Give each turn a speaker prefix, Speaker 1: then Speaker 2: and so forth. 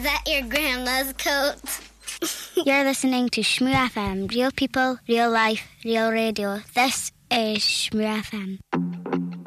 Speaker 1: that your grandma's coat?
Speaker 2: You're listening to Shmoo FM. Real people, real life, real radio. This is Shmoo FM.